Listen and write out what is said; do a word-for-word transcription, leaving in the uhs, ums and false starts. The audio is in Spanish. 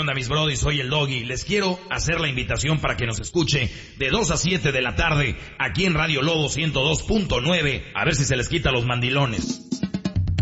onda, mis brodis? Soy el Doggy. Les quiero hacer la invitación para que nos escuche de dos a siete de la tarde aquí en Radio Lobo ciento dos punto nueve. A ver si se les quita los mandilones.